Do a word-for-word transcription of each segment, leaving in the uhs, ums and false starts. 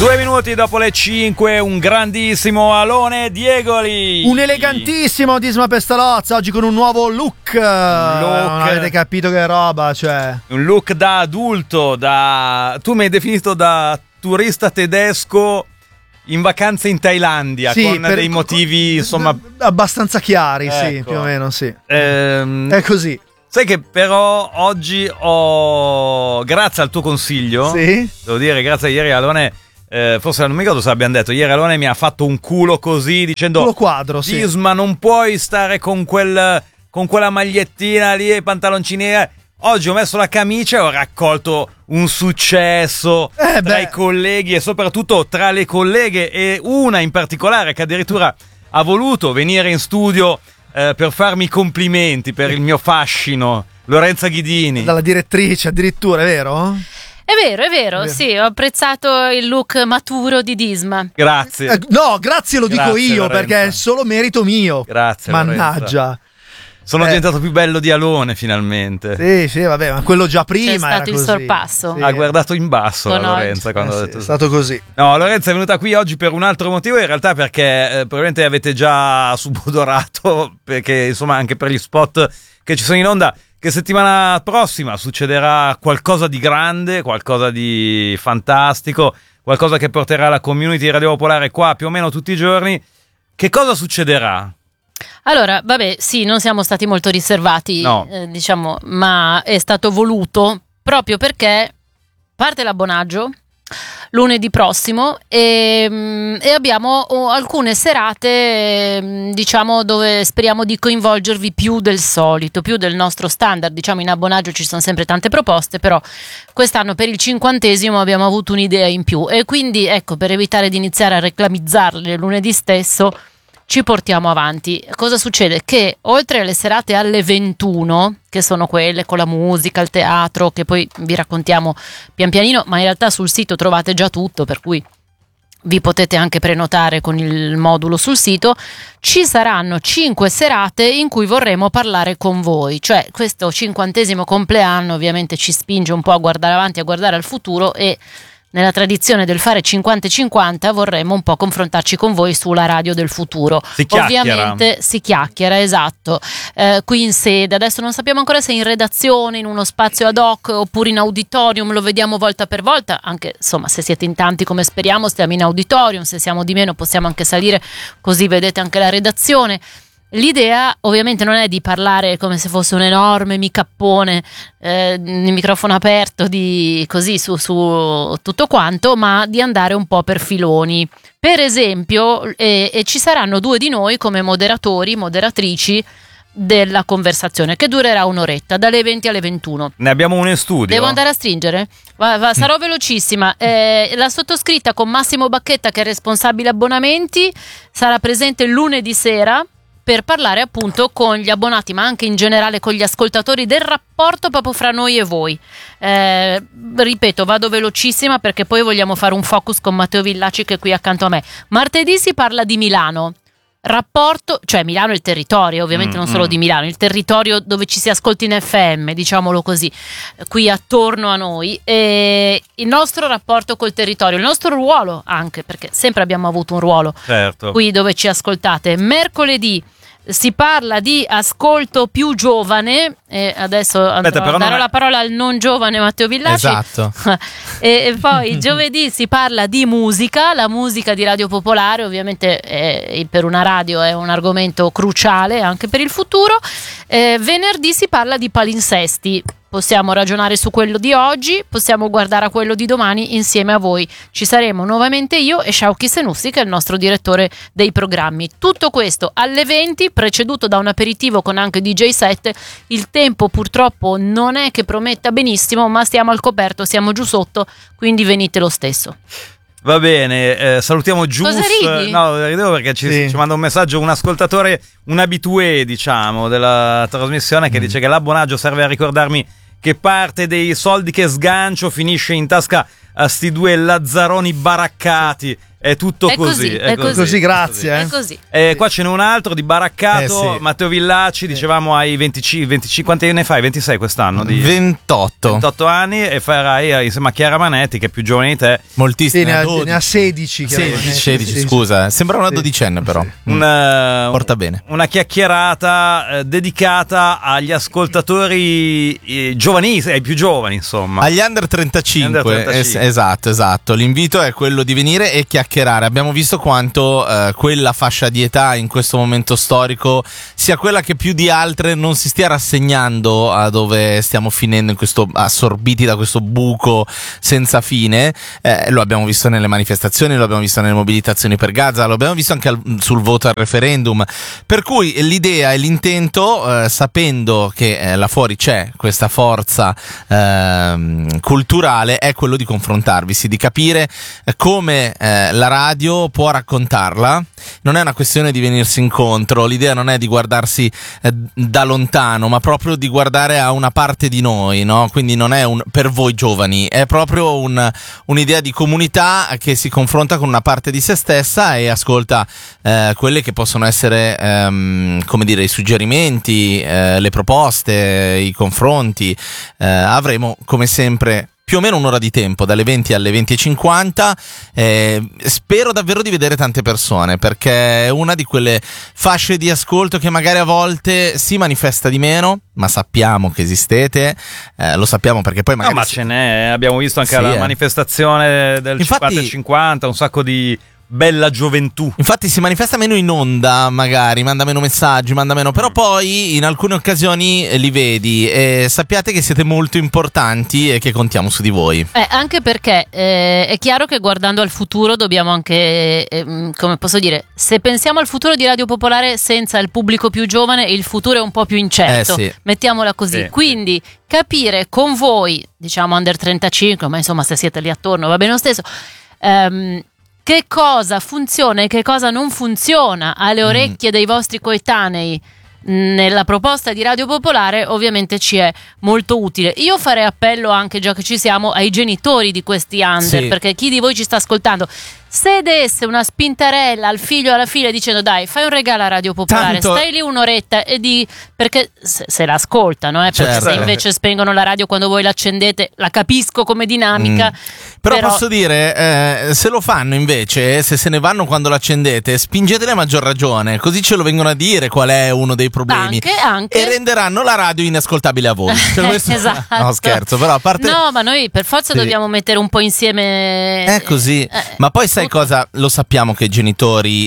Due minuti dopo le cinque, un grandissimo Alone Diegoli. Un elegantissimo Disma Pestalozza, oggi con un nuovo look. Un look. Non avete capito che roba, cioè. Un look da adulto, da... Tu mi hai definito da turista tedesco in vacanza in Thailandia, sì, con per... dei motivi, insomma... abbastanza chiari, ecco. Sì, più o meno, sì. Ehm... È così. Sai che però oggi ho, grazie al tuo consiglio, sì? Devo dire, grazie a ieri Alone, eh, forse non mi ricordo se l'abbiamo detto, ieri Alone mi ha fatto un culo così dicendo: culo quadro, sì. Disma, non puoi stare con quel con quella magliettina lì e i pantaloncini. Oggi ho messo la camicia e ho raccolto un successo eh tra i colleghi e soprattutto tra le colleghe, e una in particolare che addirittura ha voluto venire in studio Eh, per farmi complimenti per il mio fascino, Lorenza Ghidini. Dalla direttrice addirittura, è vero? È vero, è vero, è vero. Sì, ho apprezzato il look maturo di Disma. Grazie. Eh, no, grazie lo grazie, dico io, Lorenza. Perché è solo merito mio. Grazie, mannaggia. Lorenza. Sono eh. diventato più bello di Alone finalmente. Sì, sì, vabbè, ma quello già prima C'è stato era il così. sorpasso. Sì. Ha guardato in basso la Lorenza quando eh ha sì, detto. È stato così. No, Lorenza è venuta qui oggi per un altro motivo, in realtà perché eh, probabilmente avete già subodorato, perché insomma anche per gli spot che ci sono in onda, che settimana prossima succederà qualcosa di grande, qualcosa di fantastico, qualcosa che porterà la community Radio Popolare qua più o meno tutti i giorni. Che cosa succederà? Allora, vabbè, sì, non siamo stati molto riservati, no. eh, diciamo, ma è stato voluto proprio perché parte l'abbonaggio lunedì prossimo e, e abbiamo oh, alcune serate, diciamo, dove speriamo di coinvolgervi più del solito, più del nostro standard. Diciamo, in abbonaggio ci sono sempre tante proposte, però quest'anno per il cinquantesimo abbiamo avuto un'idea in più e quindi, ecco, per evitare di iniziare a reclamizzarle lunedì stesso, ci portiamo avanti. Cosa succede? Che oltre alle serate alle ventuno, che sono quelle con la musica, il teatro, che poi vi raccontiamo pian pianino, ma in realtà sul sito trovate già tutto, per cui vi potete anche prenotare con il modulo sul sito, ci saranno cinque serate in cui vorremmo parlare con voi. Cioè, questo cinquantesimo compleanno ovviamente ci spinge un po' a guardare avanti, a guardare al futuro, e nella tradizione del fare cinquanta e cinquanta vorremmo un po' confrontarci con voi sulla radio del futuro. Si chiacchiera. Ovviamente si chiacchiera, esatto. Eh, qui in sede, adesso non sappiamo ancora se in redazione, in uno spazio ad hoc oppure in auditorium, lo vediamo volta per volta, anche insomma se siete in tanti come speriamo stiamo in auditorium, se siamo di meno possiamo anche salire, così vedete anche la redazione. L'idea ovviamente non è di parlare come se fosse un enorme micappone, eh, il microfono aperto di così su, su tutto quanto, ma di andare un po' per filoni. Per esempio, e, e ci saranno due di noi come moderatori, moderatrici della conversazione, che durerà un'oretta, dalle venti alle ventuno. Ne abbiamo uno in studio. Devo andare a stringere? Va, va, sarò velocissima. Eh, la sottoscritta con Massimo Bacchetta, che è responsabile abbonamenti, sarà presente lunedì sera per parlare appunto con gli abbonati, ma anche in generale con gli ascoltatori, del rapporto proprio fra noi e voi. Eh, ripeto, vado velocissima perché poi vogliamo fare un focus con Matteo Villaci, che è qui accanto a me. Martedì si parla di Milano. Rapporto, cioè Milano è il territorio, ovviamente mm, non solo mm. di Milano, il territorio dove ci si ascolta in F M, diciamolo così, qui attorno a noi, e il nostro rapporto col territorio, il nostro ruolo anche, perché sempre abbiamo avuto un ruolo, certo, qui dove ci ascoltate. Mercoledì si parla di ascolto più giovane, e adesso Aspetta, andrò, darò è... la parola al non giovane Matteo Villaci. Esatto. e, e poi giovedì si parla di musica, la musica di Radio Popolare, ovviamente è, per una radio è un argomento cruciale anche per il futuro. Eh, venerdì si parla di palinsesti. Possiamo ragionare su quello di oggi, possiamo guardare a quello di domani insieme a voi. Ci saremo nuovamente io e Shauki Senussi, che è il nostro direttore dei programmi. Tutto questo alle venti, preceduto da un aperitivo con anche D J set. Il tempo purtroppo non è che prometta benissimo, ma stiamo al coperto, siamo giù sotto, quindi venite lo stesso. Va bene, eh, salutiamo Gius. Cosa ridi? No, ridevo perché ci, sì. ci manda un messaggio un ascoltatore, un abitué diciamo della trasmissione, che mm. dice che l'abbonaggio serve a ricordarmi che parte dei soldi che sgancio finisce in tasca a sti due lazzaroni baraccati. è tutto È così. così, è così. Così, grazie. È Eh. così. E qua ce n'è un altro di baraccato, Eh, sì. Matteo Villacci, dicevamo hai venticinque, venticinque, quanti ne fai? ventisei quest'anno? Di ventotto. ventotto anni e farai insieme a Chiara Manetti, che è più giovane di te, Moltissimi. Sì, ne, ha, dodici. ne ha sedici. sedici, chiaramente. sedici, scusa. Sembra una Sì. dodicenne però. Sì. Mm. una, Porta bene. una chiacchierata eh, dedicata agli ascoltatori eh, giovanissimi, ai più giovani, insomma. Agli under trentacinque, Under trentacinque. es- esatto, esatto. L'invito è quello di venire e chiacchierare. Abbiamo visto quanto eh, quella fascia di età in questo momento storico sia quella che più di altre non si stia rassegnando a dove stiamo finendo, in questo, assorbiti da questo buco senza fine. Eh, lo abbiamo visto nelle manifestazioni, lo abbiamo visto nelle mobilitazioni per Gaza, lo abbiamo visto anche al, sul voto al referendum. Per cui l'idea e l'intento, eh, sapendo che eh, là fuori c'è questa forza ehm, culturale, è quello di confrontarvisi, di capire eh, come eh, la radio può raccontarla. Non è una questione di venirsi incontro, l'idea non è di guardarsi eh, da lontano, ma proprio di guardare a una parte di noi, no? Quindi non è un per voi giovani, è proprio un, un'idea di comunità che si confronta con una parte di se stessa e ascolta eh, quelle che possono essere ehm, come dire, i suggerimenti, eh, le proposte, i confronti. Eh, avremo come sempre più o meno un'ora di tempo, dalle venti alle venti e cinquanta. Eh, spero davvero di vedere tante persone, perché è una di quelle fasce di ascolto che magari a volte si manifesta di meno, ma sappiamo che esistete, eh, lo sappiamo perché poi magari... No, ma ce n'è, abbiamo visto anche Sì, la eh. manifestazione del Infatti- cinquanta cinquanta, un sacco di bella gioventù. Infatti si manifesta meno in onda, magari, manda meno messaggi, manda meno, però poi in alcune occasioni li vedi e sappiate che siete molto importanti e che contiamo su di voi. Eh, anche perché eh, è chiaro che guardando al futuro dobbiamo anche, eh, come posso dire, se pensiamo al futuro di Radio Popolare senza il pubblico più giovane, il futuro è un po' più incerto, Eh, sì. mettiamola così. Sì. Quindi capire con voi, diciamo under trentacinque, ma insomma se siete lì attorno va bene lo stesso, ehm, che cosa funziona e che cosa non funziona alle orecchie dei vostri coetanei nella proposta di Radio Popolare, ovviamente ci è molto utile. Io farei appello anche, già che ci siamo, ai genitori di questi under, Sì. perché chi di voi ci sta ascoltando, se desse una spintarella al figlio o alla figlia dicendo dai fai un regalo a Radio Popolare, Tanto- stai lì un'oretta e di, perché se, se l'ascoltano, eh, perché Certo. se invece spengono la radio quando voi l'accendete, la capisco come dinamica. Mm. Però, posso dire, eh, se lo fanno invece, se se ne vanno quando l'accendete, spingetele a maggior ragione, così ce lo vengono a dire qual è uno dei problemi. Anche, anche. E renderanno la radio inascoltabile a voi. Cioè, questo- Esatto. No, scherzo, però a parte... No, ma noi per forza Sì. dobbiamo mettere un po' insieme. È così, eh, ma poi sai tutto. cosa? Lo sappiamo che i genitori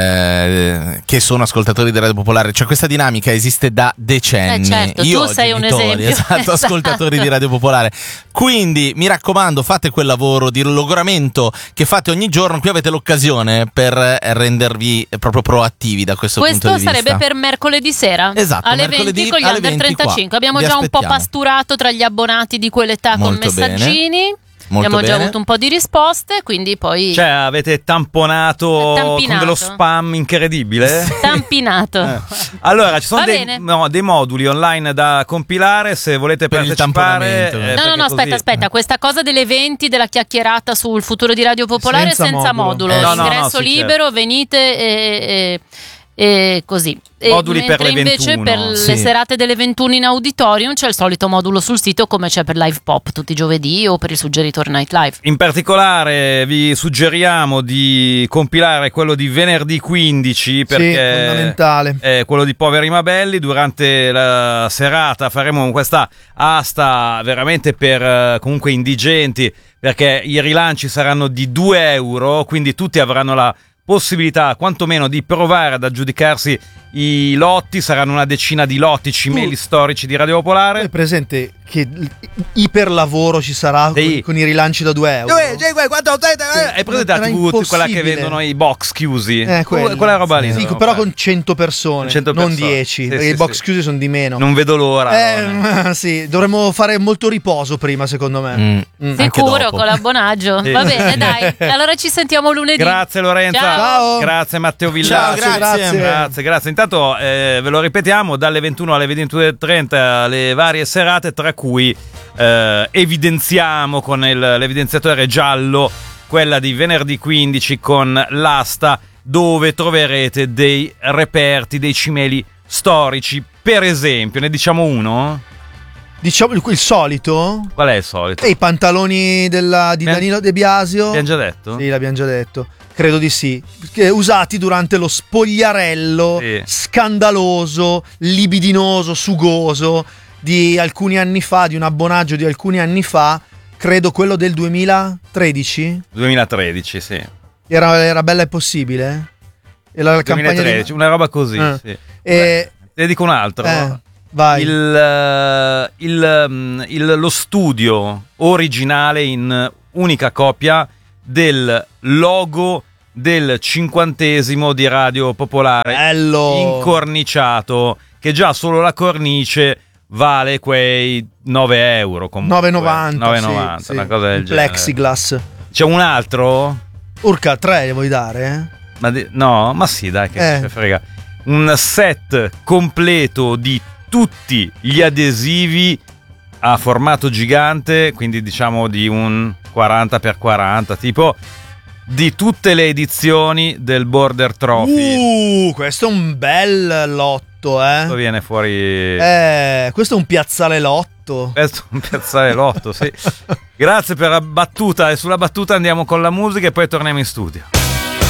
eh, che sono ascoltatori di Radio Popolare, cioè questa dinamica esiste da decenni. Eh, certo, Io tu ho sei un genitori, esempio. esatto, Esatto. ascoltatori di Radio Popolare. Quindi mi raccomando, fate quel lavoro di logoramento che fate ogni giorno. Qui avete l'occasione per rendervi proprio proattivi da questo, Questo punto di vista. sarebbe per mercoledì sera, Esatto, alle mercoledì venti con gli alle under venti qua. trentacinque. Abbiamo Vi già un po' aspettiamo. pasturato tra gli abbonati di quell'età con Molto bene. messaggini. Molto Abbiamo già bene. avuto un po' di risposte, quindi poi Cioè, avete tamponato Tampinato. con dello spam incredibile. stampinato. Eh. Allora, ci sono Va dei, bene. no, dei moduli online da compilare se volete Per il partecipare. tamponamento. eh, No, perché no, no, così- aspetta, aspetta, questa cosa delle venti, della chiacchierata sul futuro di Radio Popolare senza, Senza modulo, modulo. Eh, no, no, ingresso no, sì, libero, venite e, e- e così. E Moduli per mentre le invece ventuno. per Sì. le serate delle ventuno in auditorium c'è il solito modulo sul sito, come c'è per Live Pop tutti i giovedì o per il suggeritore Night Live. In particolare vi suggeriamo di compilare quello di venerdì quindici, perché Sì, fondamentale. è quello di Poveri ma Belli. Durante la serata faremo questa asta veramente per eh, comunque indigenti, perché i rilanci saranno di due euro, quindi tutti avranno la possibilità quantomeno di provare ad aggiudicarsi i lotti. Saranno una decina di lotti cimeli storici di Radio Popolare. È presente che l- iperlavoro ci sarà Sì. con, con i rilanci da due euro. Due, cinque, quattro, tre, tre, Sì, Hai presente la era T V, quella che impossibile. vendono i box chiusi? Eh, quello. quella roba lì. Sì, dovremmo però fare. con cento persone, cento non persone. dieci, Sì, perché sì, i box sì. chiusi sono di meno. Non vedo l'ora. no, Eh, sì, dovremmo fare molto riposo prima, secondo me. Mm. Mm. Anche Sicuro, dopo. con l'abbonaggio. Sì. Va bene, dai. Allora ci sentiamo lunedì. Grazie Lorenza. Ciao. Ciao. Grazie Matteo Ciao, Villacci. grazie. grazie. Grazie, grazie. Intanto eh, ve lo ripetiamo, dalle ventuno alle ventidue e trenta le varie serate, tra cui eh, evidenziamo con il, l'evidenziatore giallo quella di venerdì quindici con l'asta, dove troverete dei reperti, dei cimeli storici. Per esempio, ne diciamo uno? Diciamo il, il solito? Qual è il solito? E i pantaloni della, di Abbiamo- Danilo De Biasio. Abbiamo già detto? Sì, l'abbiamo già detto. Credo di sì. Che usati durante lo spogliarello Sì. scandaloso, libidinoso, sugoso di alcuni anni fa, di un abbonaggio di alcuni anni fa. Credo quello del duemilatredici. duemilatredici, sì. Era, era Bella e Possibile? Era la campagna duemilatredici, di... una roba così, Eh. sì. E... Ne dico un altro. eh, vai. Il, eh, il, mm, il- lo studio originale in unica copia del logo del cinquantesimo di Radio Popolare, Bello. incorniciato, che già solo la cornice vale quei nove euro comunque. nove e novanta. nove e sì, novanta, sì. una cosa del Il genere. plexiglass. C'è un altro? Urca, tre le vuoi dare? Ma di- no, ma sì, dai, che Eh. ce ne frega. Un set completo di tutti gli adesivi a formato gigante, quindi diciamo di un quaranta per quaranta, tipo di tutte le edizioni del Border Trophy. Uh, questo è un bel lotto, eh. Questo viene fuori. Eh, questo è un piazzale lotto. Questo è un piazzale lotto, sì. Grazie per la battuta, e sulla battuta andiamo con la musica e poi torniamo in studio.